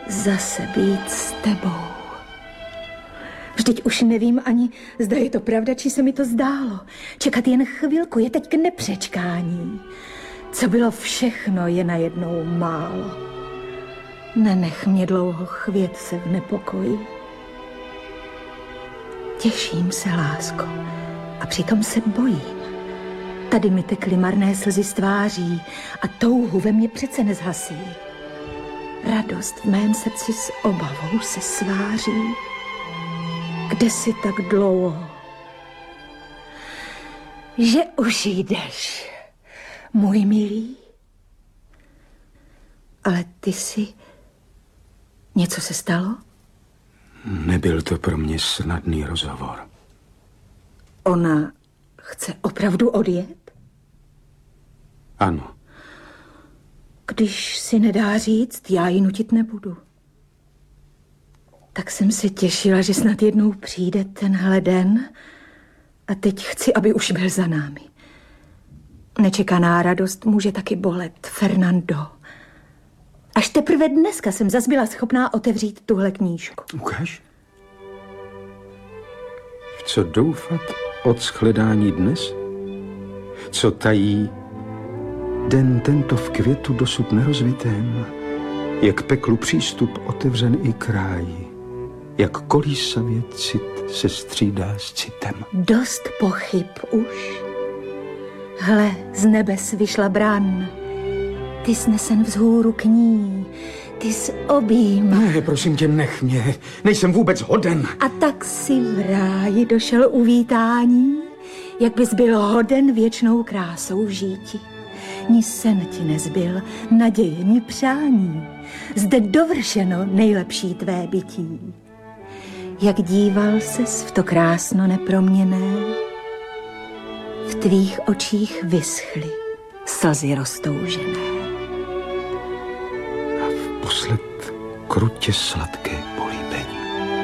zase být s tebou. Vždyť už nevím ani, zda je to pravda, či se mi to zdálo. Čekat jen chvilku je teď k nepřečkání. Co bylo všechno, je najednou málo. Nenech mě dlouho chvět se v nepokoji. Těším se, lásko, a přitom se bojím. Tady mi tekly marné slzy z tváří a touhu ve mně přece nezhasí. Radost v mém srdci s obavou se sváří. Kde jsi tak dlouho? Že už jdeš, můj milý. Ale ty jsi... Něco se stalo? Nebyl to pro mě snadný rozhovor. Ona chce opravdu odjet? Ano. Když si nedá říct, já ji nutit nebudu. Tak jsem se těšila, že snad jednou přijde tenhle den a teď chci, aby už byl za námi. Nečekaná radost může taky bolet, Fernando. Až teprve dneska jsem zas byla schopná otevřít tuhle knížku. Ukáž. V co doufat od shledání dnes? Co tají den tento v květu dosud nerozvitém? Jak peklu přístup otevřen i kráji, jak kolísavě cit se střídá s citem. Dost pochyb už. Hle, z nebes vyšla bran. Ty snesen vzhůru k ní, ty s objíma. Ne, prosím tě, nech mě, nejsem vůbec hoden. A tak si v ráji došel uvítání, jak bys byl hoden věčnou krásou žíti. Ni sen ti nezbyl, naděje, ni přání. Zde dovršeno nejlepší tvé bytí. Jak díval ses v to krásno neproměnné, v tvých očích vyschly slzy roztoužené. A vposled krutě sladké políbení.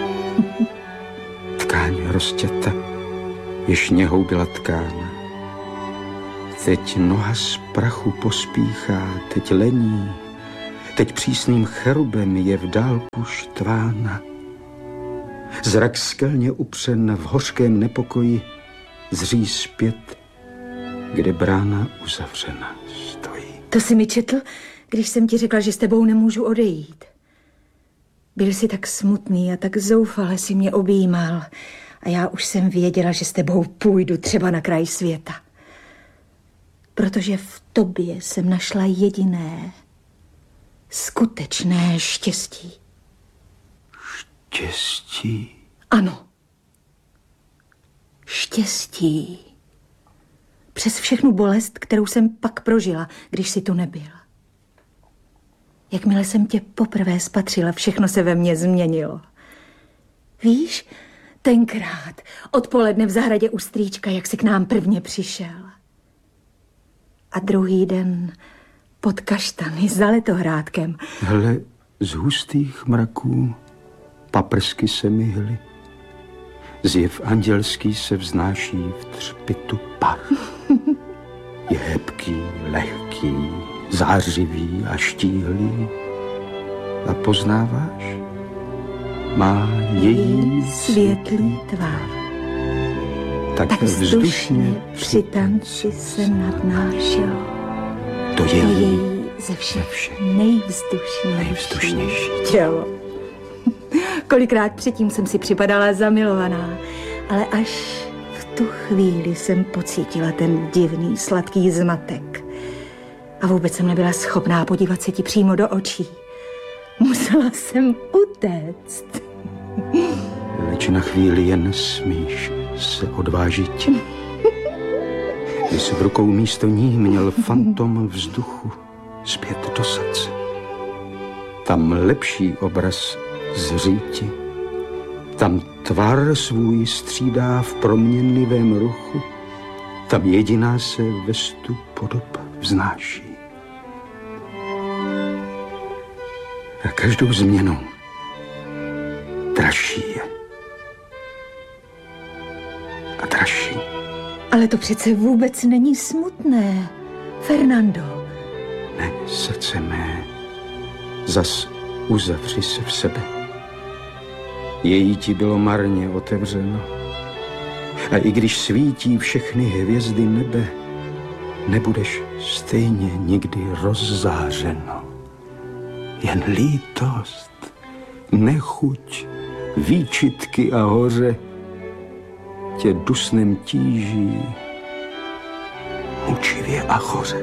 Tkáň rozťata, jež něhou byla tkána. Teď noha z prachu pospíchá, teď lení, teď přísným cherubem je v dálku štvána. Zrak skelně upřen v hořkém nepokoji zří zpět, kde brána uzavřena stojí. To jsi mi četl, když jsem ti řekla, že s tebou nemůžu odejít. Byl jsi tak smutný a tak zoufale si mě objímal a já už jsem věděla, že s tebou půjdu třeba na kraj světa. Protože v tobě jsem našla jediné, skutečné štěstí. Štěstí? Ano. Štěstí. Přes všechnu bolest, kterou jsem pak prožila, když jsi tu nebyl. Jakmile jsem tě poprvé spatřila, všechno se ve mně změnilo. Víš, tenkrát, odpoledne v zahradě u strýčka, jak jsi k nám prvně přišel. A druhý den pod kaštany za letohrádkem. Hle, z hustých mraků paprsky se myhly. Zjev andělský se vznáší v třpitu par. Je hebký, lehký, zářivý a štíhlý. A poznáváš? Má její světlý tvar. Tak vzdušně při tanci se nadnášel. To je její ze všech nejvzdušnější tělo. Kolikrát předtím jsem si připadala zamilovaná, ale až v tu chvíli jsem pocítila ten divný, sladký zmatek. A vůbec jsem nebyla schopná podívat se ti přímo do očí. Musela jsem utéct. Leč na chvíli jen smíš se odvážit. Jsi v rukou místo ní měl fantom vzduchu zpět do srdce. Tam lepší obraz zříti, tam tvar svůj střídá v proměnlivém ruchu, tam jediná se ve stu podob vznáší. A každou změnou dražší je. A dražší. Ale to přece vůbec není smutné, Fernando. Ne, srdce mé, zas uzavři se v sebe. Její ti bylo marně otevřeno. A i když svítí všechny hvězdy nebe, nebudeš stejně nikdy rozzářeno. Jen lítost, nechuť, výčitky a hoře tě dusnem tíží mučivě a hoře.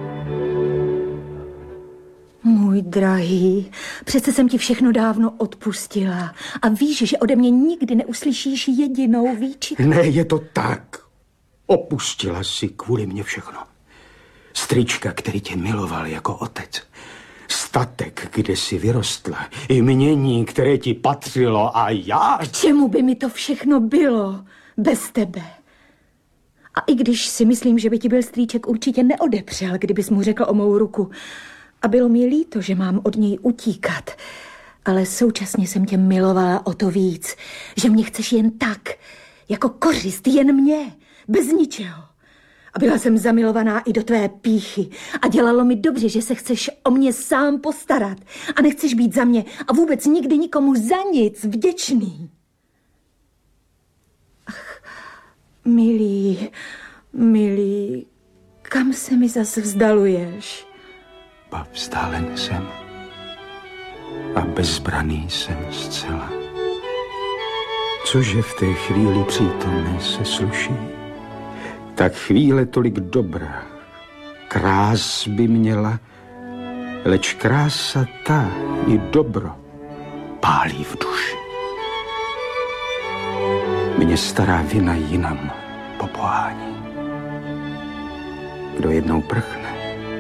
Můj drahý, přece jsem ti všechno dávno odpustila a víš, že ode mě nikdy neuslyšíš jedinou výčitku. Ne, je to tak. Opustila si kvůli mě všechno. Strýčka, který tě miloval jako otec. Statek, kde jsi vyrostla. Jmění, které ti patřilo a já... K čemu by mi to všechno bylo bez tebe? A i když si myslím, že by ti byl strýček určitě neodepřel, kdybys mu řekl o mou ruku. A bylo mi líto, že mám od něj utíkat. Ale současně jsem tě milovala o to víc, že mě chceš jen tak, jako kořist, jen mě, bez ničeho. A byla jsem zamilovaná i do tvé pýchy a dělalo mi dobře, že se chceš o mě sám postarat a nechceš být za mě a vůbec nikdy nikomu za nic vděčný. Ach, milý, kam se mi zase vzdaluješ? Vzdálen jsem a bezbraný jsem zcela. Cože v té chvíli přítomné se sluší, tak chvíle tolik dobrá, krás by měla, leč krása ta i dobro pálí v duši. Mě stará vina jinam popohání. Kdo jednou prchne,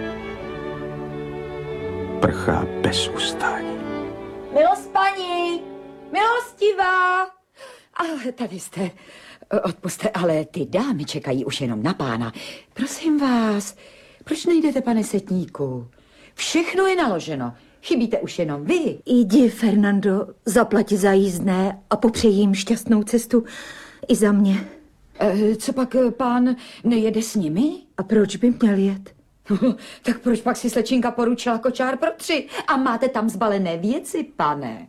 prchá bez ustání. Milost paní, milostivá. A tady jste. Odpusťte, ale ty dámy čekají už jenom na pána. Prosím vás, proč nejdete, pane setníku? Všechno je naloženo. Chybíte už jenom vy. Jdi, Fernando, zaplať za jízdné a popřeji jim šťastnou cestu i za mě. Co pak pán nejede s nimi? A proč by měl jet? Tak proč pak si slečinka poručila kočár pro 3 a máte tam zbalené věci, pane?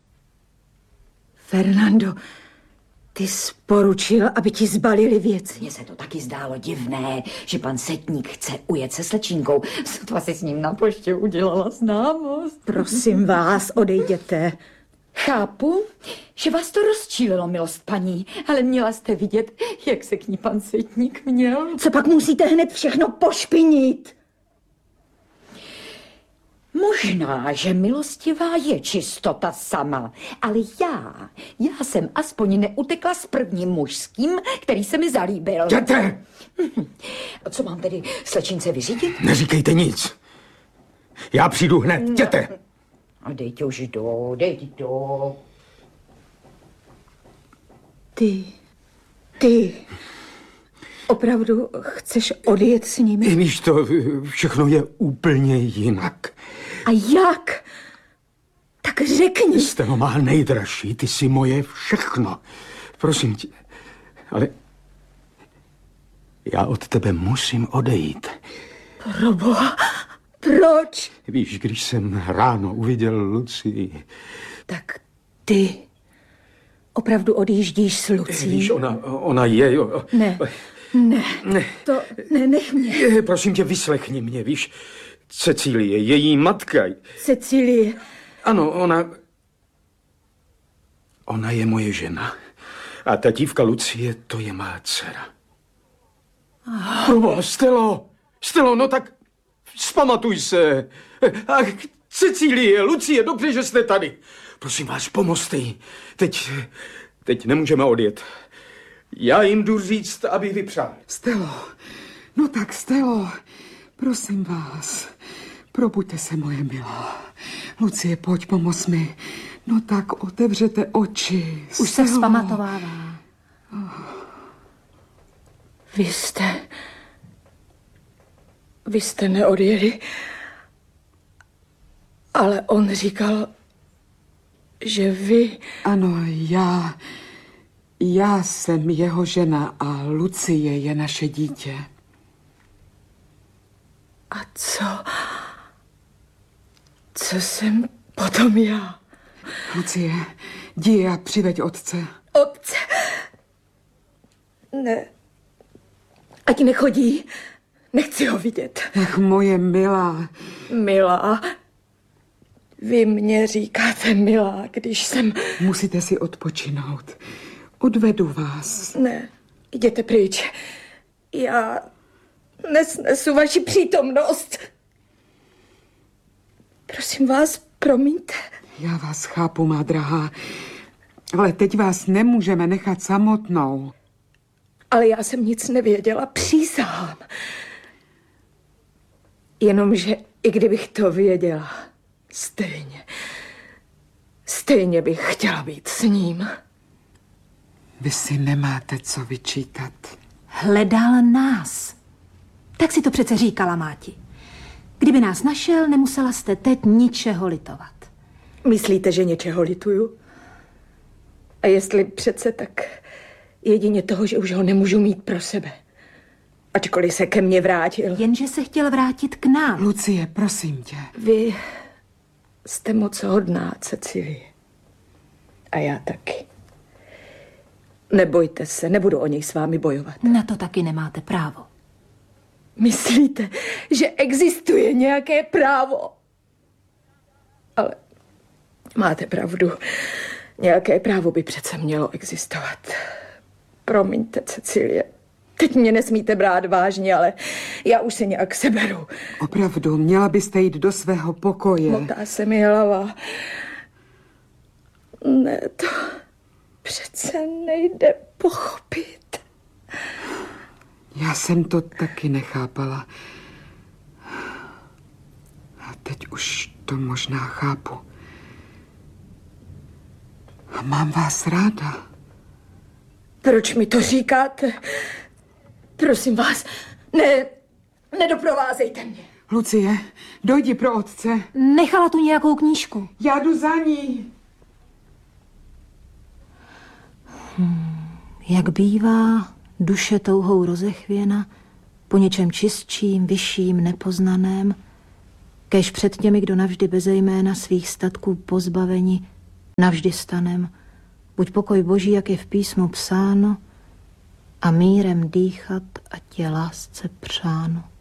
Fernando, ty jsi poručil, aby ti zbalili věci. Mně se to taky zdálo divné, že pan setník chce ujet se slečinkou. Sotva si s ním na poště udělala známost. Prosím vás, odejděte. Chápu, že vás to rozčílilo, milost paní, ale měla jste vidět, jak se k ní pan setník měl. Co pak musíte hned všechno pošpinit? Možná, že milostivá je čistota sama, ale já jsem aspoň neutekla s prvním mužským, který se mi zalíbil. Jděte! Co mám tedy slečince vyřídit? Neříkejte nic. Já přijdu hned, jděte! A dejte už do. Ty opravdu chceš odjet s nimi? Víš, to všechno je úplně jinak. A jak? Tak řekni. Steno má nejdražší, ty jsi moje všechno. Prosím tě, ale já od tebe musím odejít. Proboha, proč? Víš, když jsem ráno uviděl Lucii... Tak ty opravdu odjíždíš s Lucí? Víš, ona je... Ne, to nech mě. Prosím tě, vyslechni mě, víš, Cecílie, její matka... Cecílie. Ano, ona je moje žena. A ta dívka Lucie, to je má dcera. Stelo, no tak vzpamatuj se. Ach, Cecílie, Lucie, dobře, že jste tady. Prosím vás, pomozte jí. Teď nemůžeme odjet. Já jim jdu říct, aby vypřáli. Stelo, no tak Stelo, prosím vás, probuďte se, moje milá. Lucie, pojď, pomoz mi. No tak otevřete oči. Už se vzpamatovává. Vy jste neodjeli, ale on říkal, že vy... Ano, já jsem jeho žena a Lucie je naše dítě. A co jsem potom já. Lucie, jdi a přiveď otce. Otce. Ne. Ať nechodí. Nechci ho vidět. Ach, moje milá. Milá. Vy mě říkáte milá, když jsem... Musíte si odpočinout. Odvedu vás. Ne, jděte pryč. Já nesnesu vaši přítomnost. Prosím vás, promiňte. Já vás chápu, má drahá, ale teď vás nemůžeme nechat samotnou. Ale já jsem nic nevěděla, přísahám. Jenomže i kdybych to věděla, stejně bych chtěla být s ním. Vy si nemáte co vyčítat. Hledal nás. Tak si to přece říkala máti. Kdyby nás našel, nemusela jste teď ničeho litovat. Myslíte, že něčeho lituju? A jestli přece, tak jedině toho, že už ho nemůžu mít pro sebe. Ačkoliv se ke mně vrátil. Jenže se chtěl vrátit k nám. Lucie, prosím tě. Vy jste moc hodná, Cecilie. A já taky. Nebojte se, nebudu o něj s vámi bojovat. Na to taky nemáte právo. Myslíte, že existuje nějaké právo? Ale máte pravdu. Nějaké právo by přece mělo existovat. Promiňte, Cecilie. Teď mě nesmíte brát vážně, ale já už se nějak seberu. Opravdu, měla byste jít do svého pokoje. Motá se mi hlava. Ne, to přece nejde pochopit. Já jsem to taky nechápala. A teď už to možná chápu. A mám vás ráda. Proč mi to říkáte? Prosím vás, nedoprovázejte mě. Lucie, dojdi pro otce. Nechala tu nějakou knížku. Já jdu za ní. Jak bývá, duše touhou rozechvěna, po něčem čistším, vyšším, nepoznaném, kéž před těmi, kdo navždy beze jména svých statků pozbaveni, navždy stanem, buď pokoj Boží, jak je v písmu psáno, a mírem dýchat, ať je lásce přáno.